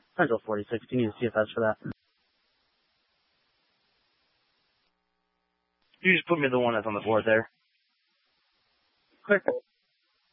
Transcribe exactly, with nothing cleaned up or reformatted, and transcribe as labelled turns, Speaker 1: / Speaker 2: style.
Speaker 1: Central forty-six. Do you need a C F S for that?
Speaker 2: You just put me the one that's on the board there.
Speaker 1: Clear.